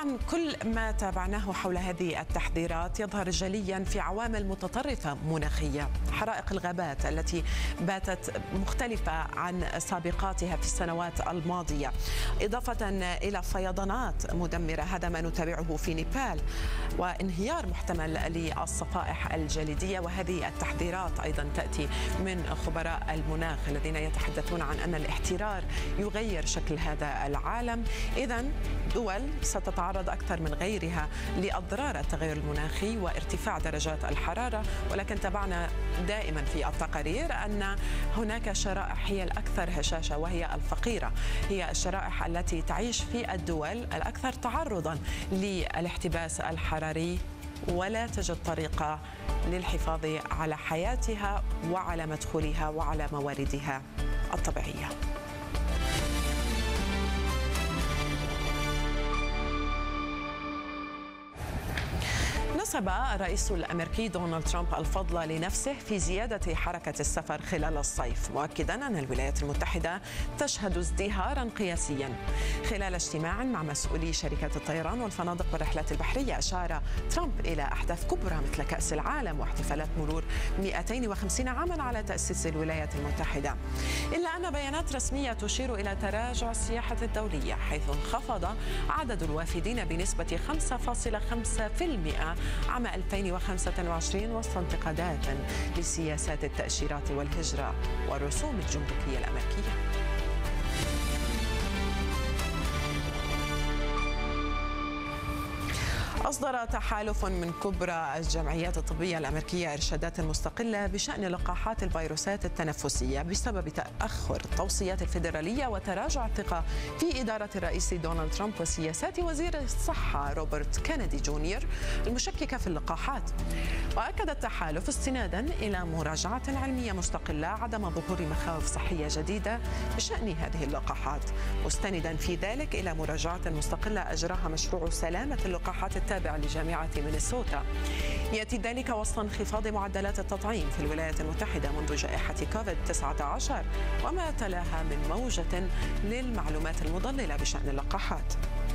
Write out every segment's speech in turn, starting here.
طبعا كل ما تابعناه حول هذه التحذيرات يظهر جليا في عوامل متطرفة مناخية. حرائق الغابات التي باتت مختلفة عن سابقاتها في السنوات الماضية، إضافة إلى فيضانات مدمرة، هذا ما نتابعه في نيبال، وانهيار محتمل للصفائح الجليدية. وهذه التحذيرات أيضا تأتي من خبراء المناخ الذين يتحدثون عن أن الاحترار يغير شكل هذا العالم. إذن دول ستتعرض أكثر من غيرها لأضرار التغير المناخي وارتفاع درجات الحرارة، ولكن تابعنا دائما في التقارير أن هناك شرائح هي الأكثر هشاشة وهي الفقيرة، هي الشرائح التي تعيش في الدول الأكثر تعرضا للاحتباس الحراري ولا تجد طريقة للحفاظ على حياتها وعلى مدخولها وعلى مواردها الطبيعية. نسب الرئيس الأمريكي دونالد ترامب الفضل لنفسه في زيادة حركة السفر خلال الصيف، مؤكدا أن الولايات المتحدة تشهد ازدهارا قياسيا. خلال اجتماع مع مسؤولي شركات الطيران والفنادق والرحلات البحرية، أشار ترامب إلى أحداث كبرى مثل كأس العالم واحتفالات مرور 250 عاما على تأسيس الولايات المتحدة، إلا أن بيانات رسمية تشير إلى تراجع السياحة الدولية، حيث انخفض عدد الوافدين بنسبة 5.5% عام 2025 وسط انتقادات لسياسات التأشيرات والهجرة والرسوم الجمركية الأمريكية. أصدر تحالف من كبرى الجمعيات الطبية الأمريكية إرشادات مستقلة بشأن لقاحات الفيروسات التنفسية بسبب تأخر التوصيات الفيدرالية وتراجع الثقة في إدارة الرئيس دونالد ترامب وسياسات وزير الصحة روبرت كينيدي جونيور المشككة في اللقاحات. وأكد التحالف استنادا إلى مراجعة علمية مستقلة عدم ظهور مخاوف صحية جديدة بشأن هذه اللقاحات، مستندا في ذلك إلى مراجعة مستقلة أجراها مشروع سلامة اللقاحات التابع لجامعة مينيسوتا. يأتي ذلك وسط انخفاض معدلات التطعيم في الولايات المتحدة منذ جائحة كوفيد-19 وما تلاها من موجة للمعلومات المضللة بشأن اللقاحات.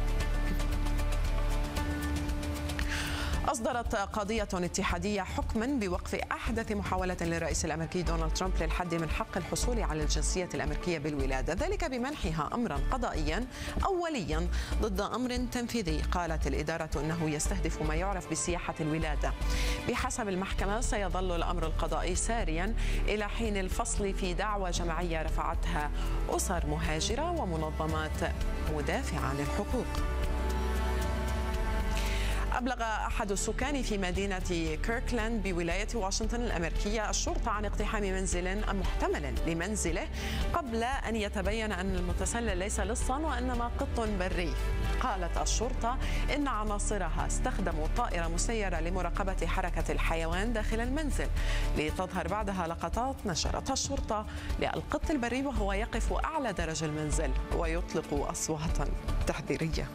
أصدرت قضية اتحادية حكما بوقف أحدث محاولة للرئيس الأمريكي دونالد ترامب للحد من حق الحصول على الجنسية الأمريكية بالولادة، ذلك بمنحها أمرا قضائيا أوليا ضد أمر تنفيذي. قالت الإدارة أنه يستهدف ما يعرف بسياحة الولادة. بحسب المحكمة سيظل الأمر القضائي ساريا إلى حين الفصل في دعوى جماعية رفعتها أسر مهاجرة ومنظمات مدافعة للحقوق. أبلغ أحد السكان في مدينة كيركلاند بولاية واشنطن الأمريكية الشرطة عن اقتحام منزل محتمل لمنزله قبل أن يتبين أن المتسلل ليس لصا وإنما قط بري. قالت الشرطة إن عناصرها استخدموا طائرة مسيرة لمراقبة حركة الحيوان داخل المنزل، لتظهر بعدها لقطات نشرتها الشرطة للقط البري وهو يقف أعلى درج المنزل ويطلق أصواتا تحذيرية.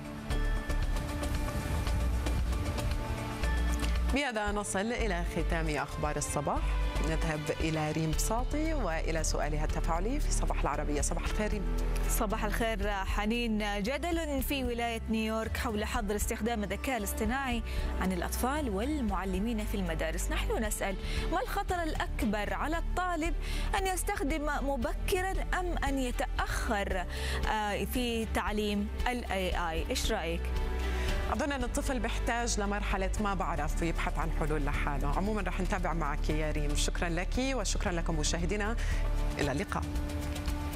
بهذا نصل إلى ختام أخبار الصباح. نذهب إلى ريم بساطي وإلى سؤالها التفاعلي في صباح العربية. صباح الخير ريم. صباح الخير حنين. جدل في ولاية نيويورك حول حظر استخدام الذكاء الاصطناعي عن الأطفال والمعلمين في المدارس. نحن نسأل: ما الخطر الأكبر على الطالب أن يستخدم مبكرا أم أن يتأخر في تعليم ال AI؟ إيش رأيك؟ أظن أن الطفل بيحتاج لمرحلة ما بعرف ويبحث عن حلول لحاله. عموما رح نتابع معك يا ريم. شكرا لك وشكرا لكم مشاهدينا، إلى اللقاء.